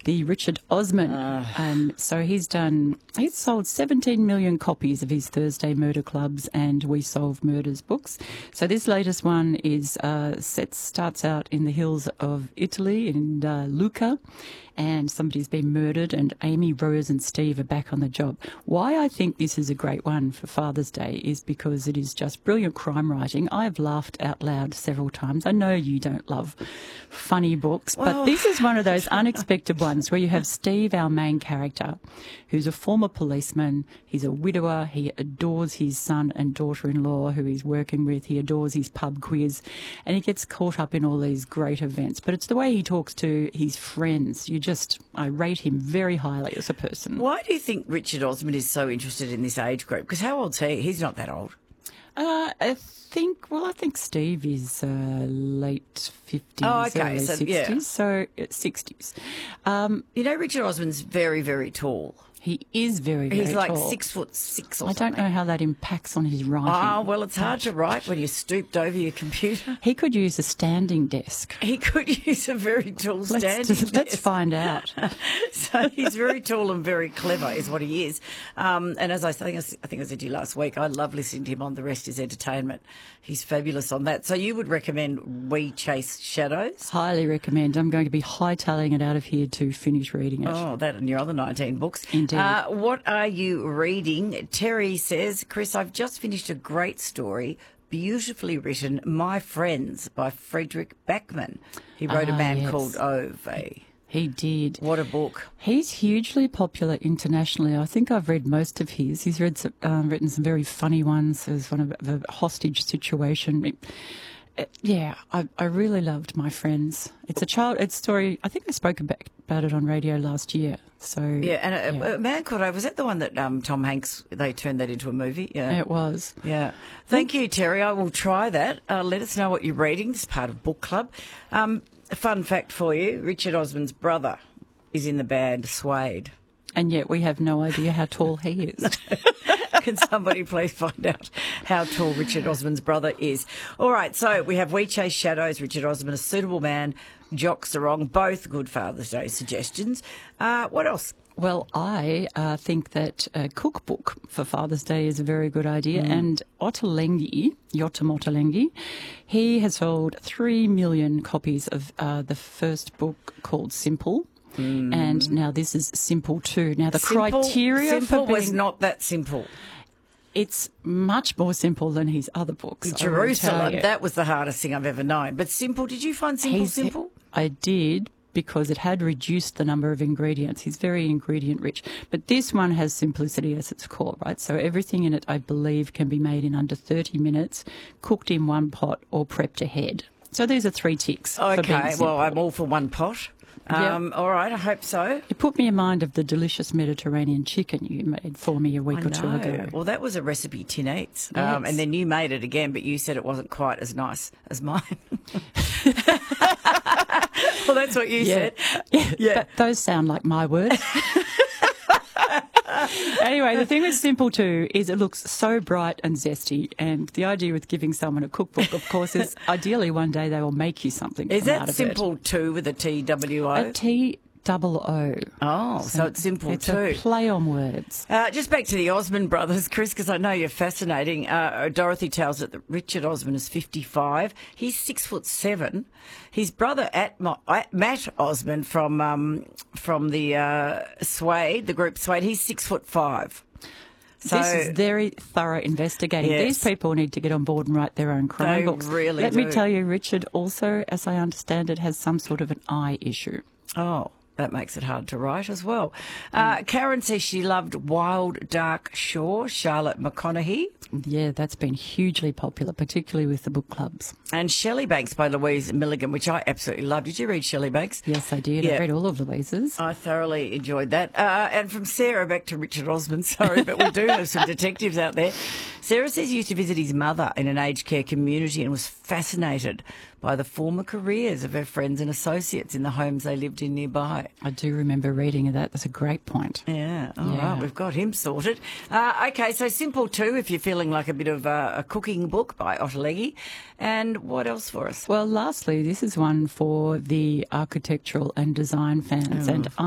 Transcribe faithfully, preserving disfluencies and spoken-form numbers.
the Richard Osman. Uh. Um, so he's done, he's sold seventeen million copies of his Thursday Murder Clubs and We Solve Murders books. So this latest one is uh, set, starts out in the hills of Italy, in uh, Lucca, and somebody's been murdered, and Amy, Rose and Steve are back on the job. Why I think this is a great one for Father's Day is because it is just brilliant crime writing. I've laughed out loud several times. I know you don't love funny books, but Well, this is one of those unexpected ones where you have Steve, our main character, who's a former policeman. He's a widower. He adores his son and daughter-in-law who he's working with. He adores his pub quiz, and he gets caught up in all these great events. But it's the way he talks to his friends. You just, I rate him very highly as a person. Why do you think Richard Osman is so interested in this age group? Because how old's he? He's not that old. Uh, I think, well, I think Steve is uh, late fifties, Oh, okay, early so, sixties, yeah. so uh, sixties. Um, You know, Richard Osman's very, very tall. he is very, very He's like tall. six foot six or I something. don't know how that impacts on his writing. Oh, well, it's hard to write when you're stooped over your computer. He could use a standing desk. He could use a very tall Let's, standing just- let's desk. find out. So he's very tall and very clever is what he is. Um, and as I think, I think I said to you last week, I love listening to him on The Rest is Entertainment. He's fabulous on that. So you would recommend We Chase Shadows? Highly recommend. I'm going to be hightailing it out of here to finish reading it. Oh, that and your other nineteen books. Indeed. Uh, what are you reading? Terry says, Chris, I've just finished a great story, beautifully written, My Friends by Frederick Backman. He wrote Ah, a man yes. called Ove. He did. What a book. He's hugely popular internationally. I think I've read most of his. He's read some, um, written some very funny ones. There's one of the hostage situation. It- it- yeah, I, I really loved My Friends. It's a child. It's a story. I think I spoke about, about it on radio last year. So Yeah, and a, yeah, a man called Ove, was that the one that um, Tom Hanks, they turned that into a movie? Yeah. it was. Yeah. Thank you, Terry. I will try that. Uh, let us know what you're reading. This is part of Book Club. Um, a fun fact for you, Richard Osman's brother is in the band Suede. And yet we have no idea how tall he is. Can somebody please find out how tall Richard Osman's brother is? All right, so we have We Chase Shadows, Richard Osman, A Suitable Man, Jock Sarong, both good Father's Day suggestions. Uh, what else? Well, I uh, think that a cookbook for Father's Day is a very good idea. And Ottolenghi, Yotam Ottolenghi, he has sold three million copies of uh, the first book called Simple. And now this is Simple too. Now the Simple, criteria simple for being, was not that simple. it's much more simple than his other books. I will tell Jerusalem, you. that was the hardest thing I've ever known. But Simple, did you find Simple He's- simple? I did, because it had reduced the number of ingredients. He's very ingredient rich. But this one has simplicity as its core, right? So everything in it, I believe, can be made in under thirty minutes, cooked in one pot or prepped ahead. So these are three ticks. for being Okay, simple. well, I'm all for one pot. Yeah. Um, All right, I hope so. It put me in mind of the delicious Mediterranean chicken you made for me a week I or two know. ago. Well, that was a recipe Tin Eats. Um, Yes. and then you made it again, but you said it wasn't quite as nice as mine. Well, that's what you said. Yeah, Yeah. But those sound like my words. Anyway, the thing with Simple too is it looks so bright and zesty, and the idea with giving someone a cookbook, of course, is ideally one day they will make you something. Is come out that of Simple two with a T W O? It. A T double O. Oh, so it's Simple It's too. a play on words. Uh, just back to the Osmond brothers, Chris, because I know you're fascinating. Uh, Dorothy tells it that Richard Osman is fifty-five. He's six foot seven. His brother at, at Matt Osman from um, from the uh, Suede, the group Suede, he's six foot five. So, This is very thorough investigating. Yes. These people need to get on board and write their own crime They books. really Let do. me tell you, Richard also, as I understand it, has some sort of an eye issue. oh, that makes it hard to write as well. Uh, Karen says she loved Wild Dark Shore, Charlotte McConaughey. Yeah, that's been hugely popular, particularly with the book clubs. And Shelley Banks by Louise Milligan, which I absolutely loved. Did you read Shelley Banks? Yes, I did. Yeah. I read all of Louise's. I thoroughly enjoyed that. Uh, and from Sarah, back to Richard Osman, sorry, but we do have some detectives out there. Sarah says he used to visit his mother in an aged care community and was fascinated by the former careers of her friends and associates in the homes they lived in nearby. I do remember reading that. That's a great point. Yeah, all Yeah. right, we've got him sorted. Uh, okay, so Simple too, if you're feeling like a bit of uh, a cooking book by Ottolenghi. And what else for us? Well, lastly, this is one for the architectural and design fans. Oh. And